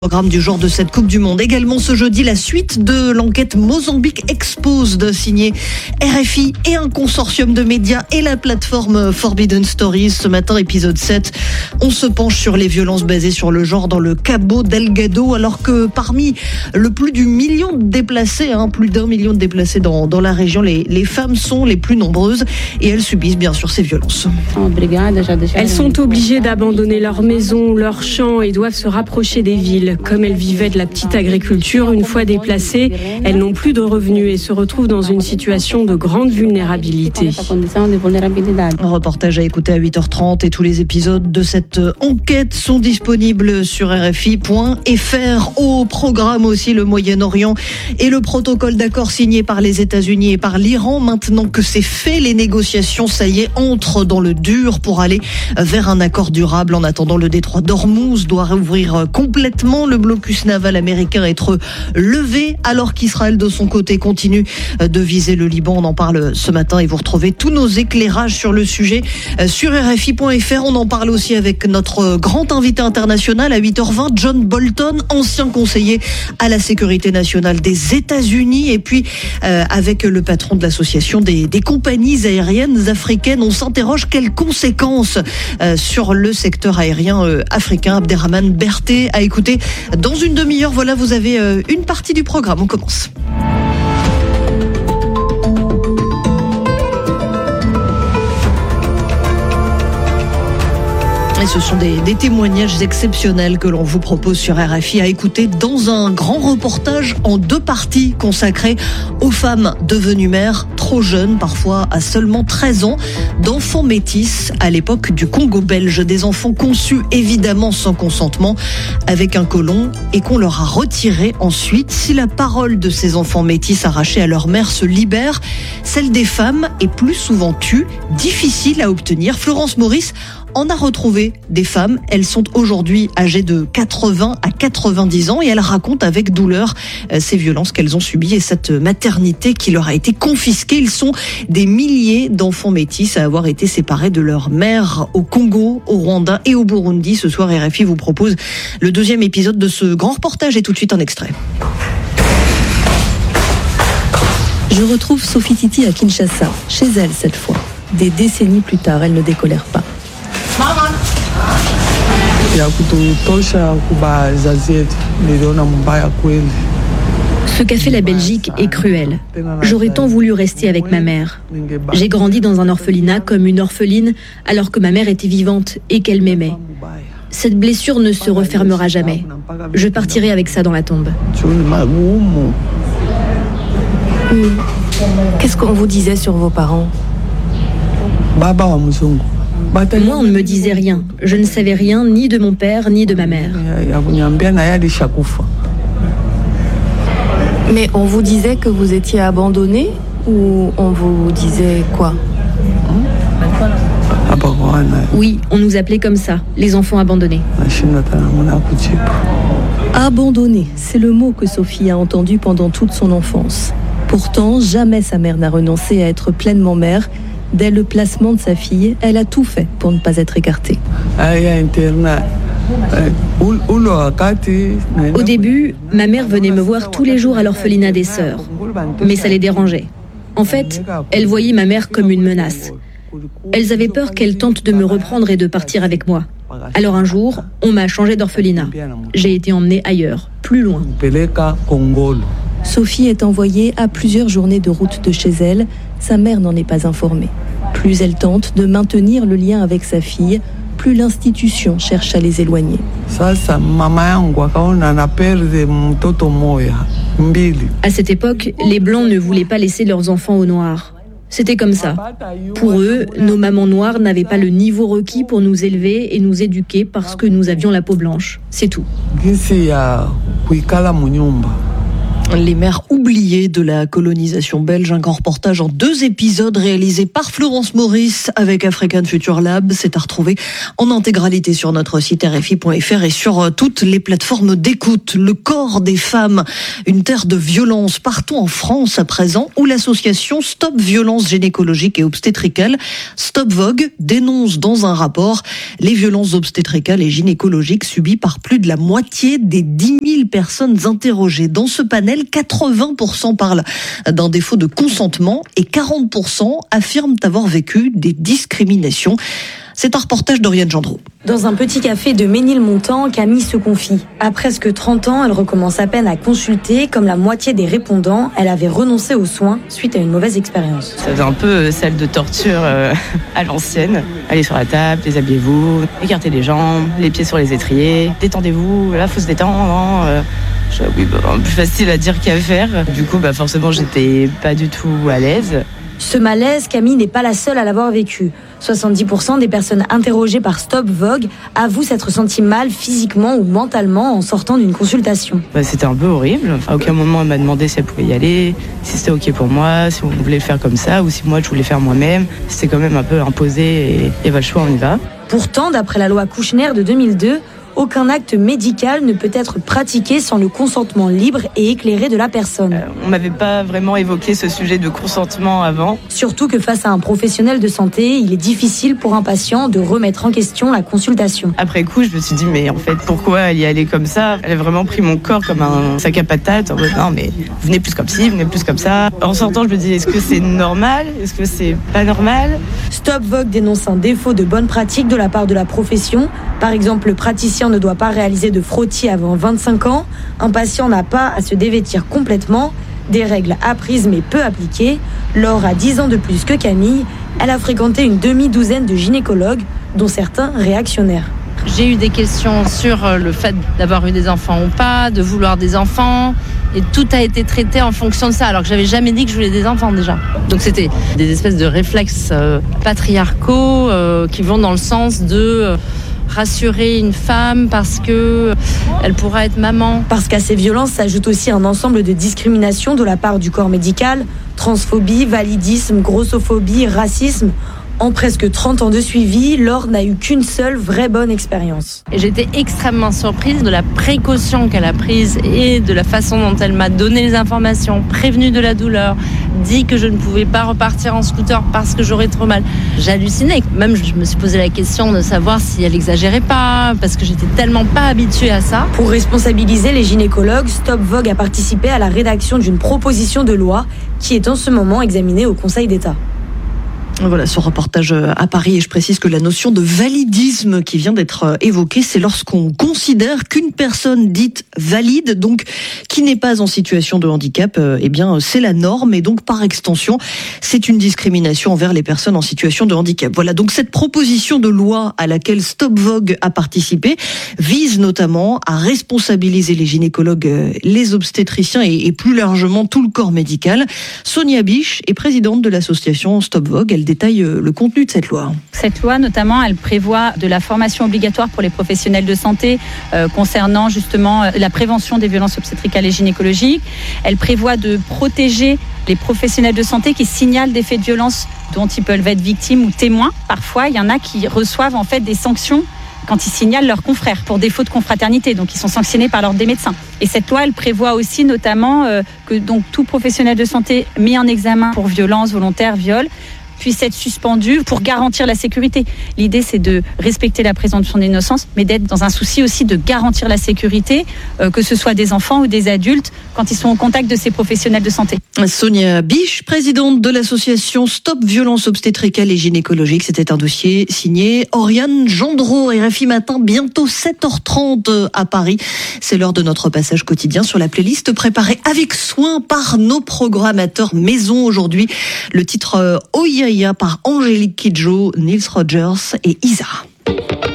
Programme du jour de cette Coupe du Monde. Également ce jeudi, la suite de l'enquête Mozambique Exposed, signée RFI et un consortium de médias et la plateforme Forbidden Stories. Ce matin, épisode 7, on se penche sur les violences basées sur le genre dans le Cabo Delgado, alors que parmi le plus d'1 million de déplacés, plus d'1 million de déplacés dans la région, les femmes sont les plus nombreuses et elles subissent bien sûr ces violences. Elles sont obligées d'abandonner leur maison, leurs champs et doivent se rapprocher des villes. Comme elles vivaient de la petite agriculture, une fois déplacées, elles n'ont plus de revenus et se retrouvent dans une situation de grande vulnérabilité. Un reportage à écouter à 8h30 et tous les épisodes de cette enquête sont disponibles sur RFI.fr. Au programme aussi le Moyen-Orient et le protocole d'accord signé par les États-Unis et par l'Iran. Maintenant que c'est fait, les négociations, ça y est, entrent dans le dur pour aller vers un accord durable. En attendant, le détroit d'Ormuz doit rouvrir complètement. Le blocus naval américain être levé alors qu'Israël de son côté continue de viser le Liban. On en parle ce matin et vous retrouvez tous nos éclairages sur le sujet sur RFI.fr. On en parle aussi avec notre grand invité international à 8h20, John Bolton, ancien conseiller à la sécurité nationale des États-Unis, et puis avec le patron de l'association des compagnies aériennes africaines. On s'interroge quelles conséquences sur le secteur aérien africain. Abderrahmane Berté à écouter dans une demi-heure. Voilà, vous avez une partie du programme. On commence. Et ce sont des témoignages exceptionnels que l'on vous propose sur RFI à écouter dans un grand reportage en 2 parties consacré aux femmes devenues mères trop jeunes, parfois à seulement 13 ans, d'enfants métis à l'époque du Congo belge. Des enfants conçus évidemment sans consentement avec un côlon et qu'on leur a retiré ensuite. Si la parole de ces enfants métis arrachés à leur mère se libère, celle des femmes est plus souvent tue, difficile à obtenir. Florence Maurice en a retrouvé des femmes. Elles sont aujourd'hui âgées de 80 à 90 ans et elles racontent avec douleur ces violences qu'elles ont subies et cette maternité qui leur a été confisquée. Ils sont des milliers d'enfants métis à avoir été séparés de leur mère au Congo, au Rwanda et au Burundi. Ce soir, RFI vous propose le 2e épisode de ce grand reportage et tout de suite un extrait. Je retrouve Sophie Titi à Kinshasa, chez elle cette fois. Des décennies plus tard, elle ne décolère pas. Ce qu'a fait la Belgique est cruel. J'aurais tant voulu rester avec ma mère. J'ai grandi dans un orphelinat comme une orpheline alors que ma mère était vivante et qu'elle m'aimait. Cette blessure ne se refermera jamais. Je partirai avec ça dans la tombe. Qu'est-ce qu'on vous disait sur vos parents ? Moi, on ne me disait rien. Je ne savais rien ni de mon père ni de ma mère. Mais on vous disait que vous étiez abandonné ou on vous disait quoi ? Oui, on nous appelait comme ça, les enfants abandonnés. Abandonné, c'est le mot que Sophie a entendu pendant toute son enfance. Pourtant, jamais sa mère n'a renoncé à être pleinement mère. Dès le placement de sa fille, elle a tout fait pour ne pas être écartée. Au début, ma mère venait me voir tous les jours à l'orphelinat des sœurs. Mais ça les dérangeait. En fait, elles voyaient ma mère comme une menace. Elles avaient peur qu'elle tente de me reprendre et de partir avec moi. Alors un jour, on m'a changé d'orphelinat. J'ai été emmenée ailleurs, plus loin. Sophie est envoyée à plusieurs journées de route de chez elle. Sa mère n'en est pas informée. Plus elle tente de maintenir le lien avec sa fille, plus l'institution cherche à les éloigner. À cette époque, les Blancs ne voulaient pas laisser leurs enfants aux Noirs. C'était comme ça. Pour eux, nos mamans noires n'avaient pas le niveau requis pour nous élever et nous éduquer parce que nous avions la peau blanche. C'est tout. Les mères oubliées oubliés de la colonisation belge. Un grand reportage en 2 épisodes réalisé par Florence Maurice avec African Future Lab. C'est à retrouver en intégralité sur notre site RFI.fr et sur toutes les plateformes d'écoute. Le corps des femmes, une terre de violence partout en France à présent, où l'association Stop Violence gynécologique et obstétricale, Stop Vogue, dénonce dans un rapport les violences obstétricales et gynécologiques subies par plus de la moitié des 10 000 personnes interrogées. Dans ce panel, 80% parlent d'un défaut de consentement et 40% affirment avoir vécu des discriminations. C'est un reportage d'Oriane Gendreau. Dans un petit café de Ménilmontant, Camille se confie. À presque 30 ans, elle recommence à peine à consulter. Comme la moitié des répondants, elle avait renoncé aux soins suite à une mauvaise expérience. Ça faisait un peu celle de torture à l'ancienne. Allez sur la table, déshabillez-vous, écartez les jambes, les pieds sur les étriers, détendez-vous, là faut se détendre. Oui, plus facile à dire qu'à faire. Du coup, forcément, j'étais pas du tout à l'aise. Ce malaise, Camille n'est pas la seule à l'avoir vécu. 70% des personnes interrogées par Stop Vogue avouent s'être senties mal physiquement ou mentalement en sortant d'une consultation. C'était un peu horrible. À aucun moment elle m'a demandé si elle pouvait y aller, si c'était ok pour moi, si on voulait le faire comme ça ou si moi je voulais faire moi-même. C'était quand même un peu imposé et le choix, on y va. Pourtant, d'après la loi Kouchner de 2002, aucun acte médical ne peut être pratiqué sans le consentement libre et éclairé de la personne. On m'avait pas vraiment évoqué ce sujet de consentement avant. Surtout que face à un professionnel de santé, il est difficile pour un patient de remettre en question la consultation. Après coup, je me suis dit, mais en fait, pourquoi elle y allait comme ça ? Elle a vraiment pris mon corps comme un sac à patates. En mode, non, mais venez plus comme ci, venez plus comme ça. En sortant, je me dis, est-ce que c'est normal ? Est-ce que c'est pas normal ? Stop Vogue dénonce un défaut de bonne pratique de la part de la profession. Par exemple, le praticien ne doit pas réaliser de frottis avant 25 ans. Un patient n'a pas à se dévêtir complètement. Des règles apprises mais peu appliquées. Laure a 10 ans de plus que Camille. Elle a fréquenté une demi-douzaine de gynécologues, dont certains réactionnaires. J'ai eu des questions sur le fait d'avoir eu des enfants ou pas, de vouloir des enfants. Et tout a été traité en fonction de ça, alors que j'avais jamais dit que je voulais des enfants déjà. Donc c'était des espèces de réflexes patriarcaux qui vont dans le sens de rassurer une femme parce que elle pourra être maman. Parce qu'à ces violences s'ajoute aussi un ensemble de discriminations de la part du corps médical, transphobie, validisme, grossophobie, racisme. En presque 30 ans de suivi, Laure n'a eu qu'une seule vraie bonne expérience. Et j'étais extrêmement surprise de la précaution qu'elle a prise et de la façon dont elle m'a donné les informations, prévenu de la douleur, dit que je ne pouvais pas repartir en scooter parce que j'aurais trop mal. J'hallucinais. Même je me suis posé la question de savoir si elle exagérait pas, parce que j'étais tellement pas habituée à ça. Pour responsabiliser les gynécologues, Stop Vogue a participé à la rédaction d'une proposition de loi qui est en ce moment examinée au Conseil d'État. Voilà ce reportage à Paris, et je précise que la notion de validisme qui vient d'être évoquée, c'est lorsqu'on considère qu'une personne dite valide, donc qui n'est pas en situation de handicap, eh bien c'est la norme, et donc par extension c'est une discrimination envers les personnes en situation de handicap. Voilà, donc cette proposition de loi à laquelle Stop Vogue a participé vise notamment à responsabiliser les gynécologues, les obstétriciens et plus largement tout le corps médical. Sonia Biche est présidente de l'association Stop Vogue. Elle détaille le contenu de cette loi. Cette loi, notamment, elle prévoit de la formation obligatoire pour les professionnels de santé concernant justement la prévention des violences obstétricales et gynécologiques. Elle prévoit de protéger les professionnels de santé qui signalent des faits de violence dont ils peuvent être victimes ou témoins. Parfois, il y en a qui reçoivent en fait des sanctions quand ils signalent leurs confrères pour défaut de confraternité, donc ils sont sanctionnés par l'ordre des médecins. Et cette loi, elle prévoit aussi notamment que donc tout professionnel de santé mis en examen pour violence volontaire, viol, puisse être suspendu pour garantir la sécurité. L'idée, c'est de respecter la présomption d'innocence, mais d'être dans un souci aussi de garantir la sécurité, que ce soit des enfants ou des adultes, quand ils sont en contact de ces professionnels de santé. Sonia Biche, présidente de l'association Stop Violence obstétricale et gynécologique. C'était un dossier signé Oriane Gendreau, RFI Matin, bientôt 7h30 à Paris. C'est l'heure de notre passage quotidien sur la playlist préparée avec soin par nos programmateurs maison aujourd'hui. Le titre Oyaya par Angélique Kidjo, Nils Rogers et Isa.